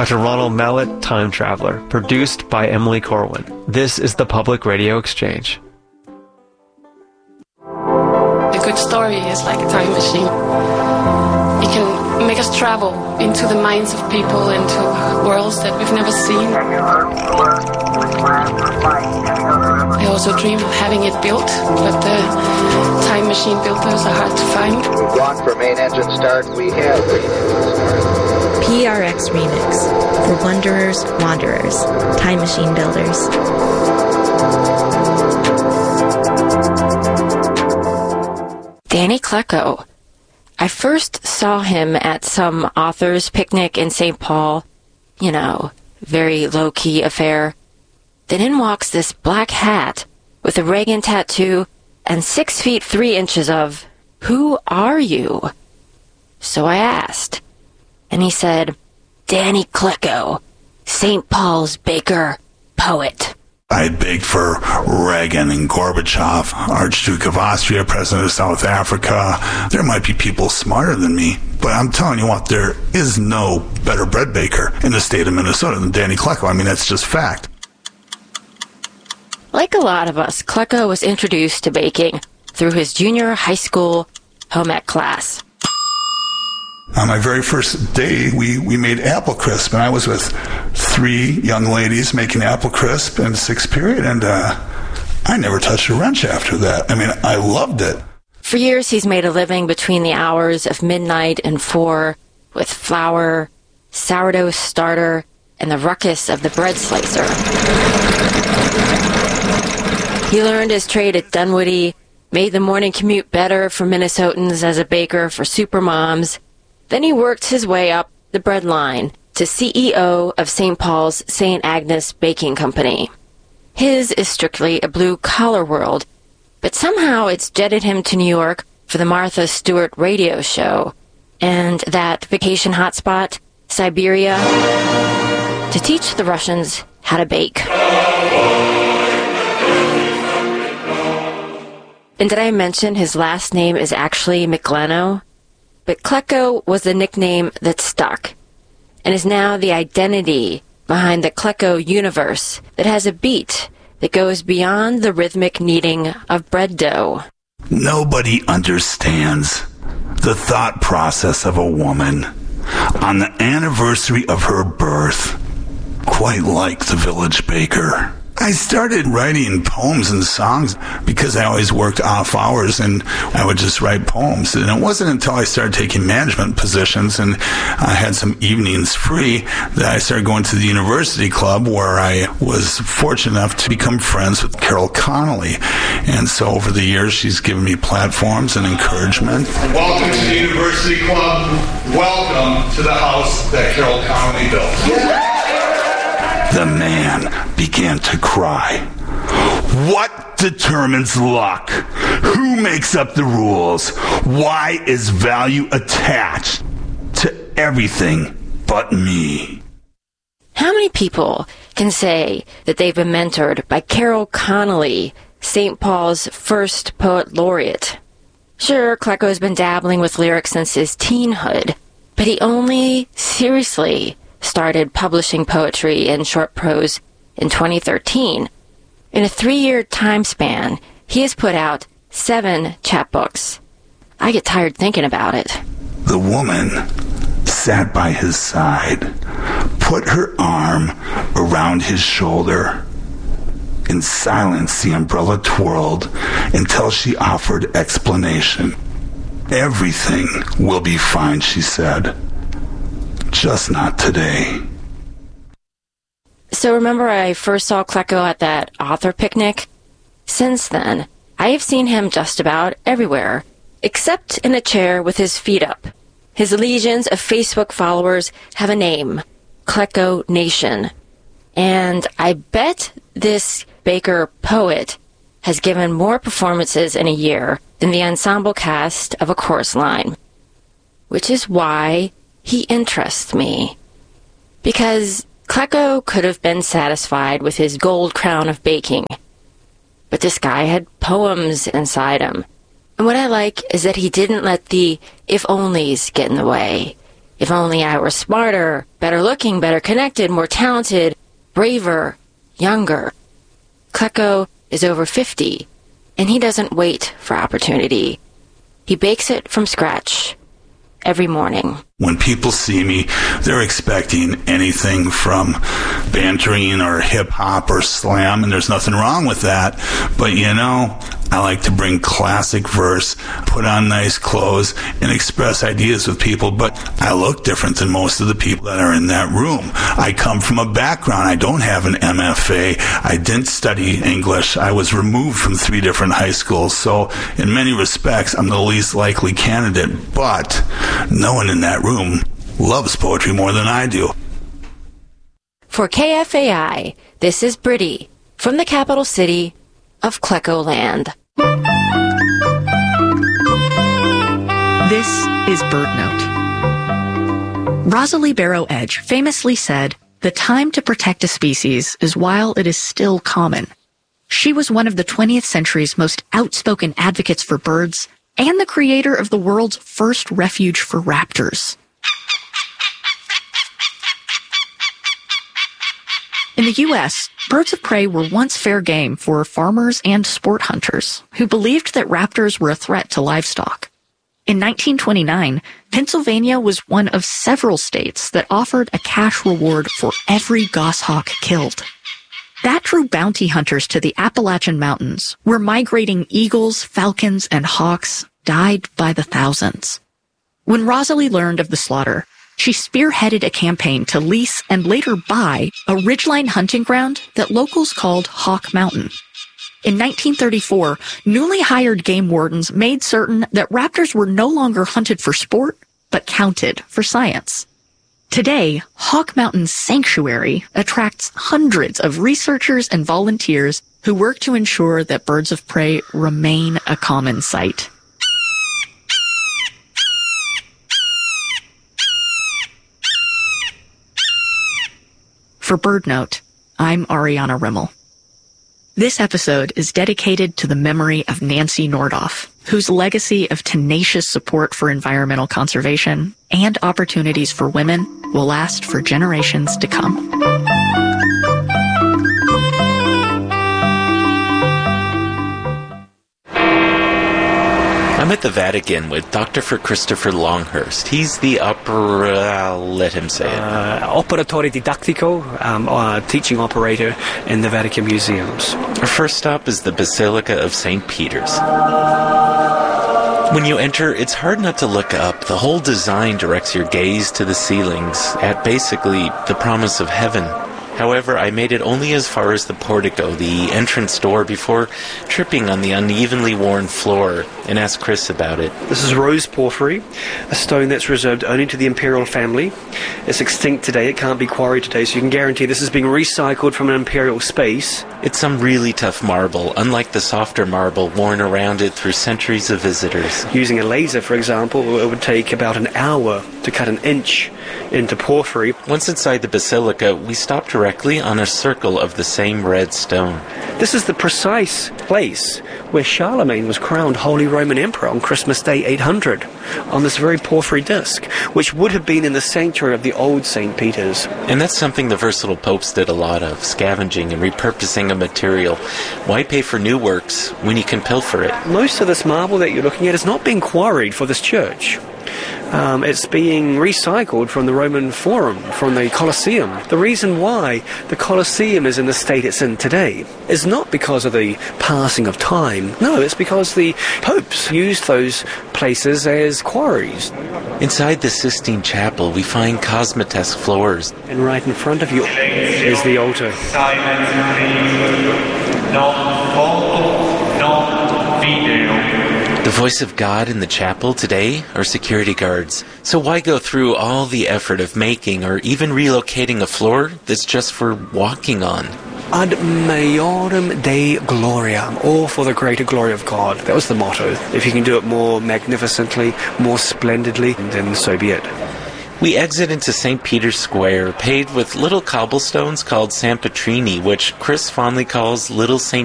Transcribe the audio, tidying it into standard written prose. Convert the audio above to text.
Dr. Ronald Mallett, Time Traveler, produced by Emily Corwin. This is the Public Radio Exchange. A good story is like a time machine. It can make us travel into the minds of people, into worlds that we've never seen. I also dream of having it built, but the time machine builders are hard to find. We've gone for main engine start. We have PRX Remix for Wanderers, Wanderers, Time Machine Builders. Danny Klecko. I first saw him at some author's picnic in St. Paul. You know, very low-key affair. Then in walks this black hat with a Reagan tattoo and 6 feet 3 inches of, "Who are you?" So I asked. And he said, "Danny Klecko, St. Paul's baker, poet." I baked for Reagan and Gorbachev, Archduke of Austria, President of South Africa. There might be people smarter than me, but I'm telling you what, there is no better bread baker in the state of Minnesota than Danny Klecko. I mean, that's just fact. Like a lot of us, Klecko was introduced to baking through his junior high school home ec class. On my very first day, we made apple crisp, and I was with 3 young ladies making apple crisp in 6th period, and I never touched a wrench after that. I mean, I loved it. For years, he's made a living between the hours of midnight and 4 with flour, sourdough starter, and the ruckus of the bread slicer. He learned his trade at Dunwoody, made the morning commute better for Minnesotans as a baker for supermoms. Then he worked his way up the bread line to CEO of St. Paul's St. Agnes Baking Company. His is strictly a blue-collar world, but somehow it's jetted him to New York for the Martha Stewart radio show and that vacation hotspot, Siberia, to teach the Russians how to bake. And did I mention his last name is actually McGleno? But Klecko was the nickname that stuck, and is now the identity behind the Klecko universe that has a beat that goes beyond the rhythmic kneading of bread dough. Nobody understands the thought process of a woman on the anniversary of her birth quite like the village baker. I started writing poems and songs because I always worked off hours, and I would just write poems. And it wasn't until I started taking management positions and I had some evenings free that I started going to the university club, where I was fortunate enough to become friends with Carol Connolly. And so over the years, she's given me platforms and encouragement. Welcome to the university club. Welcome to the house that Carol Connolly built. The man began to cry. What determines luck? Who makes up the rules? Why is value attached to everything but me? How many people can say that they've been mentored by Carol Connolly, St. Paul's first poet laureate? Sure, Klecko's been dabbling with lyrics since his teenhood, but he only seriously started publishing poetry and short prose in 2013. In a 3-year time span, he has put out 7 chapbooks. I get tired thinking about it. The woman sat by his side, put her arm around his shoulder. In silence, the umbrella twirled until she offered explanation. Everything will be fine, she said. Just not today. So remember I first saw Klecko at that author picnic? Since then, I have seen him just about everywhere, except in a chair with his feet up. His legions of Facebook followers have a name, Klecko Nation. And I bet this baker poet has given more performances in a year than the ensemble cast of a chorus line. Which is why he interests me. Because Klecko could have been satisfied with his gold crown of baking. But this guy had poems inside him. And what I like is that he didn't let the if-onlys get in the way. If only I were smarter, better looking, better connected, more talented, braver, younger. Klecko is over 50, and he doesn't wait for opportunity. He bakes it from scratch every morning. When people see me, they're expecting anything from bantering or hip-hop or slam, and there's nothing wrong with that. But, I like to bring classic verse, put on nice clothes, and express ideas with people, but I look different than most of the people that are in that room. I come from a background. I don't have an MFA. I didn't study English. I was removed from 3 different high schools, so in many respects, I'm the least likely candidate, but no one in that room loves poetry more than I do. For KFAI, this is Brittany from the capital city of Klecko Land. This is BirdNote. Rosalie Barrow Edge famously said, "The time to protect a species is while it is still common." She was one of the 20th century's most outspoken advocates for birds and the creator of the world's first refuge for raptors. In the U.S., birds of prey were once fair game for farmers and sport hunters who believed that raptors were a threat to livestock. In 1929, Pennsylvania was one of several states that offered a cash reward for every goshawk killed. That drew bounty hunters to the Appalachian Mountains, where migrating eagles, falcons, and hawks died by the thousands. When Rosalie learned of the slaughter, she spearheaded a campaign to lease and later buy a ridgeline hunting ground that locals called Hawk Mountain. In 1934, newly hired game wardens made certain that raptors were no longer hunted for sport, but counted for science. Today, Hawk Mountain Sanctuary attracts hundreds of researchers and volunteers who work to ensure that birds of prey remain a common sight. For BirdNote, I'm Ariana Rimmel. This episode is dedicated to the memory of Nancy Nordoff, whose legacy of tenacious support for environmental conservation and opportunities for women will last for generations to come. I'm at the Vatican with Dr. Christopher Longhurst. He's the let him say it. Operatore Didactico, teaching operator in the Vatican Museums. Our first stop is the Basilica of St. Peter's. When you enter, it's hard not to look up. The whole design directs your gaze to the ceilings at basically the promise of heaven. However, I made it only as far as the portico, the entrance door, before tripping on the unevenly worn floor and asked Chris about it. This is rose porphyry, a stone that's reserved only to the imperial family. It's extinct today, it can't be quarried today, so you can guarantee this is being recycled from an imperial space. It's some really tough marble, unlike the softer marble worn around it through centuries of visitors. Using a laser, for example, it would take about an hour to cut an inch into porphyry. Once inside the basilica, we stopped directly on a circle of the same red stone. This is the precise place where Charlemagne was crowned Holy Roman Emperor on Christmas Day 800, on this very porphyry disc, which would have been in the sanctuary of the old St. Peter's. And that's something the versatile popes did a lot of, scavenging and repurposing a material. Why pay for new works when you can pilfer it? Most of this marble that you're looking at is not being quarried for this church. It's being recycled from the Roman Forum, from the Colosseum. The reason why the Colosseum is in the state it's in today is not because of the passing of time. No, it's because the popes used those places as quarries. Inside the Sistine Chapel, we find cosmotesque floors. And right in front of you is the altar. The voice of God in the chapel today are security guards. So why go through all the effort of making or even relocating a floor that's just for walking on? Ad Majorem Dei Gloria, all for the greater glory of God. That was the motto. If you can do it more magnificently, more splendidly, then so be it. We exit into St. Peter's Square, paved with little cobblestones called San Petrini, which Chris fondly calls Little St.